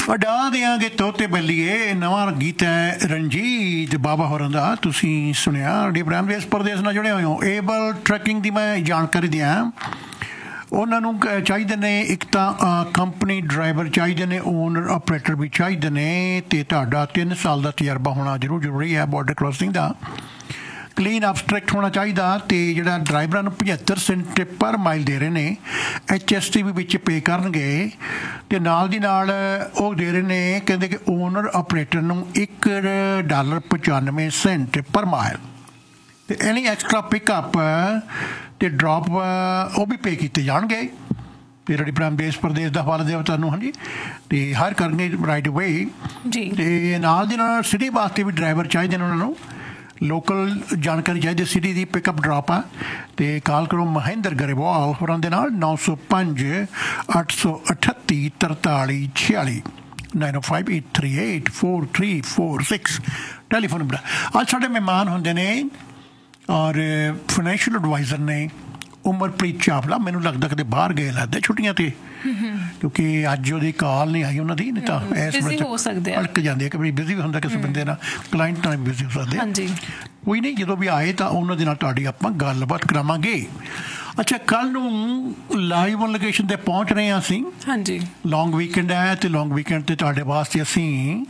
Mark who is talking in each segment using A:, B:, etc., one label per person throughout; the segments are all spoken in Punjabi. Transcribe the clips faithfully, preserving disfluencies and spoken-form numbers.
A: ਵਡਾ ਦਿਆਂਗੇ ਤੋਤੇ ਬੱਲੀਏ ਨਵਾਂ ਗੀਤ ਹੈ ਰਣਜੀਤ ਬਾਬਾ ਹੋਰਾਂ ਦਾ ਤੁਸੀਂ ਸੁਣਿਆ। ਡਿਪਰੈਮ ਦੇਸ਼ ਪ੍ਰਦੇਸ਼ ਨਾਲ ਜੁੜੇ ਹੋਏ ਹੋ। ਏਬਲ ਟਰੈਕਿੰਗ ਦੀ ਮੈਂ ਜਾਣਕਾਰੀ ਦਿਆਂ। ਉਹਨਾਂ ਨੂੰ ਚਾਹੀਦੇ ਨੇ ਇੱਕ ਤਾਂ ਕੰਪਨੀ ਡਰਾਈਵਰ ਚਾਹੀਦੇ ਨੇ, ਓਨਰ ਆਪਰੇਟਰ ਵੀ ਚਾਹੀਦੇ ਨੇ, ਅਤੇ ਤੁਹਾਡਾ ਤਿੰਨ ਸਾਲ ਦਾ ਤਜਰਬਾ ਹੋਣਾ ਜ਼ਰੂਰ ਜ਼ਰੂਰੀ ਹੈ ਬਾਰਡਰ ਕ੍ਰੋਸਿੰਗ ਦਾ। ਕਲੀਨ ਅਬਸਟਰੈਕਟ ਹੋਣਾ ਚਾਹੀਦਾ ਅਤੇ ਜਿਹੜਾ ਡਰਾਈਵਰਾਂ ਨੂੰ ਪਝੱਤਰ ਸੈਂਟ ਪਰ ਮਾਈਲ ਦੇ ਰਹੇ ਨੇ ਐਚ ਐਸ ਟੀ ਵੀ ਵਿੱਚ ਪੇ ਕਰਨਗੇ। ਅਤੇ ਨਾਲ ਦੀ ਨਾਲ ਉਹ ਦੇ ਰਹੇ ਨੇ ਕਹਿੰਦੇ ਕਿ ਓਨਰ ਆਪਰੇਟਰ ਨੂੰ ਇੱਕ ਡਾਲਰ ਪਚਾਨਵੇਂ ਸੈਂਟ ਪਰ ਮਾਈਲ ਅਤੇ ਐਨੀ ਐਕਸਟਰਾ ਪਿਕਅਪ ਅਤੇ ਡਰੋਪ ਉਹ ਵੀ ਪੇ ਕੀਤੇ ਜਾਣਗੇ। ਅਤੇ ਜਿਹੜੀ ਪ੍ਰਾਈਮ ਦੇਸ਼ ਪ੍ਰਦੇਸ਼ ਦਾ ਹਵਾਲਾ ਦਿਓ ਤੁਹਾਨੂੰ ਹਾਂਜੀ ਅਤੇ ਹਾਇਰ ਕਰਨਗੇ ਰਾਈਟ ਅਵੇ ਜੀ। ਅਤੇ ਨਾਲ ਦੀ ਨਾਲ ਸਿਟੀ ਵਾਸਤੇ ਵੀ ਡਰਾਈਵਰ ਚਾਹੀਦੇ ਨੇ ਉਹਨਾਂ ਨੂੰ। ਲੋਕਲ ਜਾਣਕਾਰੀ ਚਾਹੀਦੀ ਸਿਟੀ ਦੀ ਪਿਕਅਪ ਡਰੋਪ ਆ। ਅਤੇ ਕਾਲ ਕਰੋ ਮਹਿੰਦਰ ਗਰੇਵਾਲ ਹੋਰਾਂ ਦੇ ਨਾਲ ਨੌ ਸੌ ਪੰਜ ਅੱਠ ਸੌ ਅਠੱਤੀ ਤਰਤਾਲੀ ਛਿਆਲੀ ਨਾਈਨ ਓ five eight three eight four three four six telephone number. ਅੱਜ ਸਾਡੇ ਮਹਿਮਾਨ ਹੁੰਦੇ ਨੇ ਔਰ ਫਾਈਨੈਂਸ਼ੀਅਲ ਐਡਵਾਈਜ਼ਰ ਨੇ ਉਮਰਪ੍ਰੀਤ ਚਾਵਲਾ। ਮੈਨੂੰ ਲੱਗਦਾ ਕਿਤੇ ਬਾਹਰ ਗਏ ਲੱਗਦਾ ਛੁੱਟੀਆਂ 'ਤੇ, ਕਿਉਂਕਿ ਅੱਜ ਉਹਦੀ ਕਾਲ ਨਹੀਂ ਆਈ ਉਹਨਾਂ ਦੀ। ਨਹੀਂ ਤਾਂ ਇਸ ਵੇਲੇ ਭੜਕ ਜਾਂਦੀ ਹੈ ਕਿ ਬਈ ਬਿਜ਼ੀ ਵੀ ਹੁੰਦਾ ਕਿਸੇ ਬੰਦੇ ਨਾਲ, ਕਲਾਇੰਟ ਨਾਲ ਬਿਜ਼ੀ ਹੋ ਸਕਦੇ। ਕੋਈ ਨਹੀਂ, ਜਦੋਂ ਵੀ ਆਏ ਤਾਂ ਉਹਨਾਂ ਦੇ ਨਾਲ ਤੁਹਾਡੀ ਆਪਾਂ ਗੱਲਬਾਤ ਕਰਾਵਾਂਗੇ। ਅੱਛਾ, ਕੱਲ੍ਹ ਨੂੰ ਲਾਈਵ ਔਨ ਲੋਕੇਸ਼ਨ 'ਤੇ ਪਹੁੰਚ ਰਹੇ ਹਾਂ ਅਸੀਂ। ਹਾਂਜੀ, ਲੌਂਗ ਵੀਕਐਂਡ ਹੈ ਅਤੇ ਲੌਂਗ ਵੀਕਐਂਡ 'ਤੇ ਤੁਹਾਡੇ ਵਾਸਤੇ ਅਸੀਂ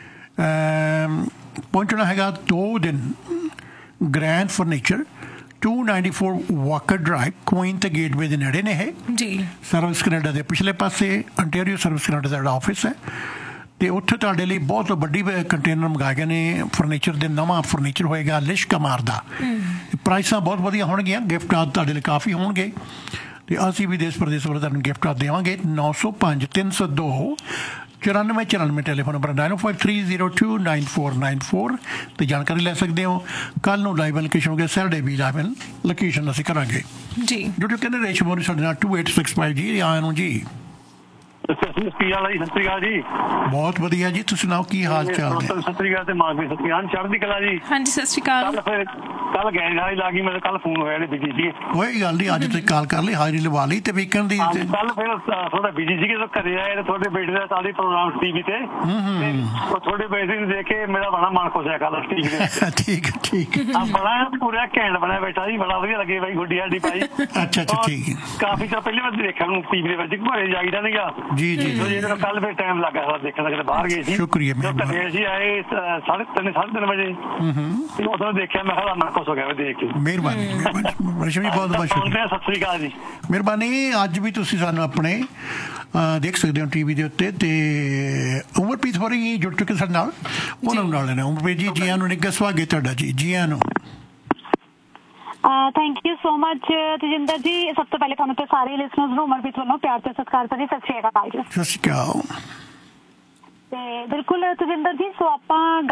A: ਪਹੁੰਚਣਾ ਹੈਗਾ ਦੋ ਦਿਨ। Grand furniture to ninety four Walker drive, Queen ਤੇ ਗੇਟਵੇ ਦੇ ਨੇੜੇ ਨੇ ਇਹ ਜੀ। ਸਰਵਿਸ ਕੈਨੇਡਾ ਦੇ ਪਿਛਲੇ ਪਾਸੇ ਅੰਟੈਰੀਓ ਸਰਵਿਸ ਕੈਨੇਡਾ ਦਾ ਜਿਹੜਾ ਆਫਿਸ ਹੈ, ਅਤੇ ਉੱਥੇ ਤੁਹਾਡੇ ਲਈ ਬਹੁਤ ਵੱਡੀ ਕੰਟੇਨਰ ਮੰਗਾਏ ਗਏ ਨੇ ਫਰਨੀਚਰ ਦੇ। ਨਵਾਂ ਫਰਨੀਚਰ ਹੋਏਗਾ ਲਿਸ਼ਕਾ ਮਾਰਦਾ। ਪ੍ਰਾਈਸਾਂ ਬਹੁਤ ਵਧੀਆ ਹੋਣਗੀਆਂ, ਗਿਫਟ ਆਦਿ ਤੁਹਾਡੇ ਲਈ ਕਾਫੀ ਹੋਣਗੇ। ਅਤੇ ਅਸੀਂ ਵੀ ਦੇਸ਼ ਪ੍ਰਦੇਸ਼ ਵੱਲੋਂ ਤੁਹਾਨੂੰ ਗਿਫਟ ਆਦਿ ਦੇਵਾਂਗੇ। ਨੌ ਸੌ ਪੰਜ ਤਿੰਨ ਸੌ ਦੋ ਚੁਰਾਨਵੇਂ ਚੁਰਾਨਵੇਂ ਟੈਲੀਫੋਨ ਨੰਬਰ ਨਾਈਨ ਓ five three zero two nine four nine four 'ਤੇ ਜਾਣਕਾਰੀ ਲੈ ਸਕਦੇ ਹੋ। ਕੱਲ੍ਹ ਨੂੰ ਲਾਈਵ ਲੋਕੇਸ਼ਨ ਹੋਗੇ, ਸੈਟਰਡੇ ਵੀ ਲਾਈਵ ਲੋਕੇਸ਼ਨ ਅਸੀਂ ਕਰਾਂਗੇ ਜੀ। ਜੋ ਜੋ ਕਹਿੰਦੇ ਰੇਸ਼ਮੋ ਨੇ ਸਾਡੇ ਨਾਲ to eight six five G ਆਇਆ ਨੂੰ ਜੀ।
B: ਸਤਿ ਸ਼੍ਰੀ ਅਕਾਲ ਜੀ।
A: ਬਹੁਤ ਵਧੀਆ ਜੀ, ਤੁਸੀਂ ਸੁਣਾਓ ਕੀ ਹਾਲ ਚਾਲ ਨੇ?
B: ਸਤਿ ਸ਼੍ਰੀ ਅਕਾਲ ਤੇ ਮਾਨਵੀ ਸਤਿ ਸ਼੍ਰੀ ਅਕਾਲ, ਚੜ੍ਹਦੀ ਕਲਾ ਜੀ। ਹਾਂਜੀ ਸਤਿ ਸ਼੍ਰੀ ਅਕਾਲ। ਫਿਰ ਕੱਲ ਗਏ ਹਾਜ਼ਰੀ ਲਾ ਗਈ, ਮੇਰੇ ਕੱਲ ਫੋਨ ਹੋਇਆ ਬਿਜੀ ਸੀ।
A: ਕੋਈ ਗੱਲ ਨਹੀਂ, ਅੱਜ ਤੁਸੀਂ ਕਾਲ ਕਰ ਲਈ, ਹਾਜ਼ਰੀ ਲਵਾ ਲਈ ਤੇ ਵੀਕਐਂਡ ਦੀ।
B: ਕੱਲ ਫਿਰ ਥੋੜਾ ਬਿਜੀ ਸੀਗੇ, ਘਰੇ ਆਏ ਤੇ ਤੁਹਾਡੇ ਬੇਟੇ ਦਾ ਸਾਡੀ ਪ੍ਰੋਗਰਾਮ ਟੀ ਵੀ ਤੇ ਤੁਹਾਡੇ ਬੇਟੇ ਨੂੰ ਦੇਖ ਕੇ ਮੇਰਾ ਬੜਾ ਮਨ ਖੁਸ਼ ਹੋਇਆ ਕੱਲ ਟੀ ਵੀ ਤੇ। ਠੀਕ ਠੀਕ ਬੜਾ ਪੂਰਾ ਘੈਂਟ ਬਣਿਆ ਬੇਟਾ ਜੀ, ਬੜਾ ਵਧੀਆ ਲੱਗੇ ਬਾਈ, ਗੁੱਡੀ ਸਾਡੀ ਪਾਈ। ਅੱਛਾ ਅੱਛਾ ਠੀਕ। ਕਾਫੀ ਚਿਰ ਪਹਿਲੀ ਵਾਰ ਦੇਖਿਆ ਨੂੰ ਟੀ ਵੀ ਦੇ ਵਿੱਚ, ਘਰੇ ਜਾਈਦਾ ਨੀਗਾ ਜੀ ਜੀ। ਕੱਲ ਫਿਰ ਟਾਈਮ ਲੱਗਾ ਸਾਡਾ ਦੇਖਣ ਦਾ, ਕਿਤੇ ਬਾਹਰ ਗਏ ਸੀ। ਸ਼ੁਕਰੀਆ। ਘਰੇ ਅਸੀਂ ਆਏ ਸਾਢੇ ਤਿੰਨ ਸਾਢੇ ਤਿੰਨ ਵਜੇ, ਉਦੋਂ ਦੇਖਿਆ ਮੈਂ ਕਿਹਾ ਮਨ ਖੁਸ਼ ਹੋ ਗਿਆ ਦੇਖ ਕੇ। ਮਿਹਰਬਾਨੀ ਮਿਹਰਬਾਨੀ ਬਹੁਤ ਬਹੁਤ ਸ਼ੁਕਰੀਆ। ਸਤਿ ਸ਼੍ਰੀ ਅਕਾਲ ਜੀ। ਮਿਹਰਬਾਨੀ। ਅੱਜ ਵੀ ਤੁਸੀਂ ਸਾਨੂੰ ਆਪਣੇ ਦੇਖ ਸਕਦੇ ਹੋ ਟੀ ਵੀ ਦੇ ਉੱਤੇ। ਅਤੇ ਉਮਰਪ੍ਰੀਤ ਹੋ ਰਹੀ ਜੁੜ ਚੁੱਕੇ ਸਾਡੇ ਨਾਲ, ਉਹਨਾਂ ਨੂੰ ਨਾਲ ਲੈਣਾ। ਉਮਰਪ੍ਰੀਤ ਜੀ ਜੀ ਆਇਆਂ ਨੂੰ, ਨਿੱਘਾ ਸਵਾਗਤ ਤੁਹਾਡਾ ਜੀ। ਜੀ ਆਇਆਂ ਨੂੰ।
C: Thank you so much Tajinder ਜੀ। ਸਭ ਤੋਂ ਪਹਿਲੇ ਤੁਹਾਨੂੰ ਤੇ ਸਾਰੇ ਲਿਸਨਰਸ ਨੂੰ ਉਮਰਪ੍ਰੀਤ ਵੱਲੋਂ ਪਿਆਰ ਤੇ ਸਤਿਕਾਰ ਭਰੀ ਸਤਿ ਸ਼੍ਰੀ ਅਕਾਲ ਜੀ।
A: ਸਤਿ ਸ਼੍ਰੀ ਅਕਾਲ।
C: ਤੇ ਬਿਲਕੁਲ ਤਜਿੰਦਰ ਜੀ, ਸੋ ਆਪਾਂ